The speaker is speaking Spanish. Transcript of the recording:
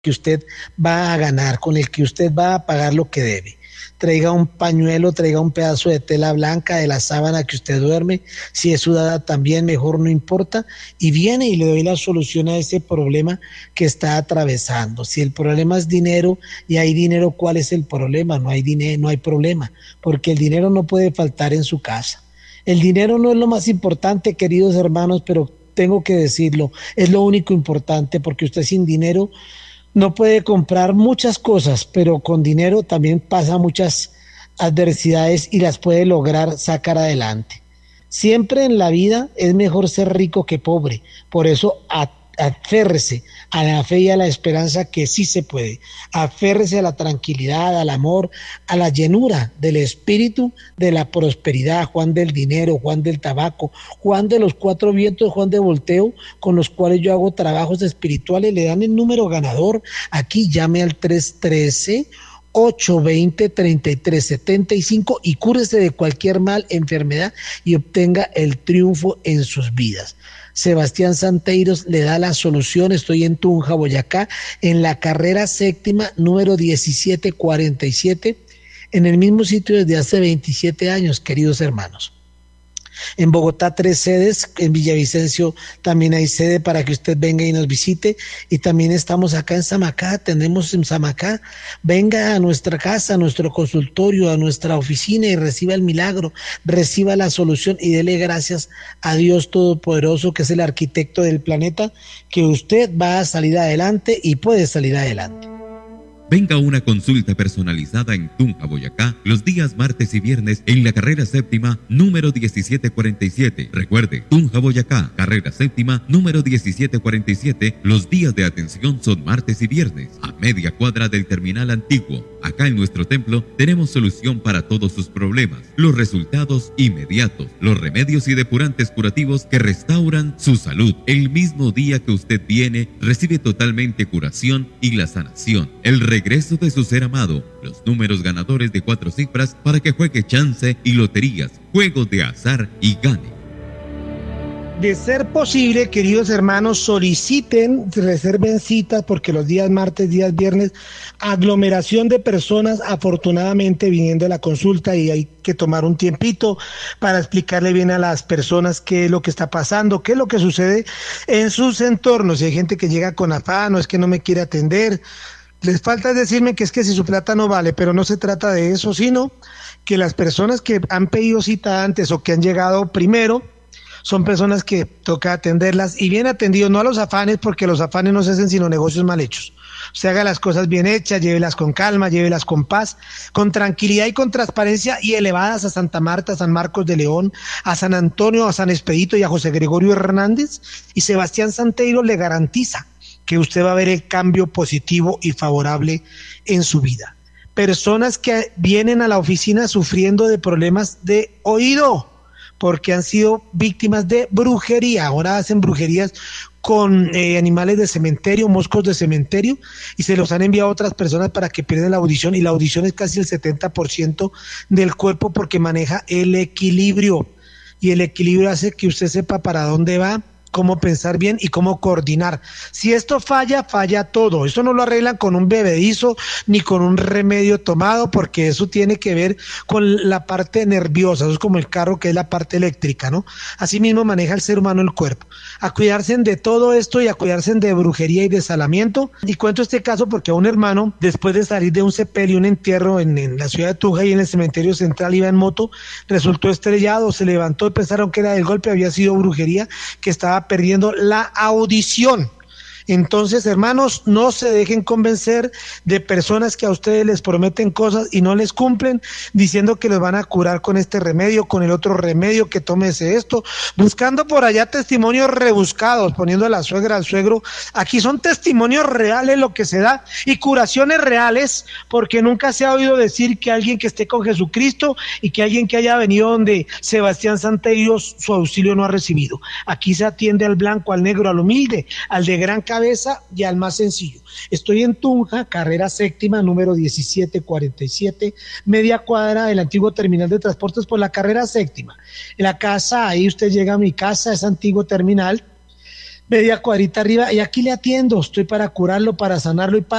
que usted va a ganar, con el que usted va a pagar lo que debe. Traiga un pañuelo, traiga un pedazo de tela blanca de la sábana que usted duerme, si es sudada también, mejor no importa, y viene y le doy la solución a ese problema que está atravesando. Si el problema es dinero y hay dinero, ¿cuál es el problema? No hay dinero, no hay problema, porque el dinero no puede faltar en su casa. El dinero no es lo más importante, queridos hermanos, pero tengo que decirlo, es lo único importante, porque usted sin dinero no puede comprar muchas cosas, pero con dinero también pasa muchas adversidades y las puede lograr sacar adelante. Siempre en la vida es mejor ser rico que pobre, por eso aférrese a la fe y a la esperanza que sí se puede. Aférrese a la tranquilidad, al amor, a la llenura del espíritu, de la prosperidad. Juan del dinero, Juan del tabaco, Juan de los cuatro vientos, Juan de volteo, con los cuales yo hago trabajos espirituales, le dan el número ganador. Aquí llame al 313 820-3375 y cúrese de cualquier mal, enfermedad y obtenga el triunfo en sus vidas. Sebastián Santeiros le da la solución. Estoy en Tunja, Boyacá, en la carrera séptima, número 1747, en el mismo sitio desde hace 27 años, queridos hermanos. En Bogotá 3 sedes, en Villavicencio también hay sede para que usted venga y nos visite, y también estamos acá en Samacá, tenemos en Samacá, venga a nuestra casa, a nuestro consultorio, a nuestra oficina y reciba el milagro, reciba la solución y dele gracias a Dios Todopoderoso, que es el arquitecto del planeta, que usted va a salir adelante y puede salir adelante. Venga a una consulta personalizada en Tunja, Boyacá, los días martes y viernes en la carrera séptima, número 1747. Recuerde, Tunja, Boyacá, carrera séptima, número 1747. Los días de atención son martes y viernes, a media cuadra del terminal antiguo. Acá en nuestro templo tenemos solución para todos sus problemas, los resultados inmediatos, los remedios y depurantes curativos que restauran su salud. El mismo día que usted viene, recibe totalmente curación y la sanación. El regreso de su ser amado, los números ganadores de 4 cifras para que juegue chance y loterías, juegos de azar y gane. De ser posible, queridos hermanos, soliciten, reserven citas, porque los días martes, días viernes, aglomeración de personas, afortunadamente viniendo a la consulta, y hay que tomar un tiempito para explicarle bien a las personas qué es lo que está pasando, qué es lo que sucede en sus entornos. Si hay gente que llega con afán, o es que no me quiere atender, les falta decirme que es que si su plata no vale, pero no se trata de eso, sino que las personas que han pedido cita antes o que han llegado primero, son personas que toca atenderlas y bien atendidos, no a los afanes, porque los afanes no se hacen sino negocios mal hechos. Usted haga las cosas bien hechas, llévelas con calma, llévelas con paz, con tranquilidad y con transparencia, y elevadas a Santa Marta, a San Marcos de León, a San Antonio, a San Expedito y a José Gregorio Hernández, y Sebastián Santeiros le garantiza que usted va a ver el cambio positivo y favorable en su vida. Personas que vienen a la oficina sufriendo de problemas de oído, porque han sido víctimas de brujería. Ahora hacen brujerías con animales de cementerio, moscos de cementerio, y se los han enviado a otras personas para que pierdan la audición, y la audición es casi el 70% del cuerpo, porque maneja el equilibrio, y el equilibrio hace que usted sepa para dónde va, cómo pensar bien y cómo coordinar. Si esto falla, falla todo. Esto no lo arreglan con un bebedizo ni con un remedio tomado, porque eso tiene que ver con la parte nerviosa. Eso es como el carro, que es la parte eléctrica, ¿no? Así mismo maneja el ser humano el cuerpo. A cuidarse de todo esto y a cuidarse de brujería y de salamiento. Y cuento este caso porque a un hermano, después de salir de un sepelio, un entierro en la ciudad de Tunja, y en el cementerio central, iba en moto, resultó estrellado, se levantó y pensaron que era del golpe, había sido brujería, que estaba perdiendo la audición. Entonces, hermanos, no se dejen convencer de personas que a ustedes les prometen cosas y no les cumplen, diciendo que les van a curar con este remedio, con el otro remedio, que tómese esto, buscando por allá testimonios rebuscados, poniendo a la suegra, al suegro. Aquí son testimonios reales lo que se da, y curaciones reales, porque nunca se ha oído decir que alguien que esté con Jesucristo y que alguien que haya venido donde Sebastián Santeiros su auxilio no ha recibido. Aquí se atiende al blanco, al negro, al humilde, al de gran cabeza y al más sencillo. Estoy en Tunja, carrera séptima, número 1747, media cuadra del antiguo terminal de transportes por la carrera séptima. En la casa, ahí usted llega a mi casa, ese antiguo terminal, media cuadrita arriba, y aquí le atiendo, estoy para curarlo, para sanarlo y para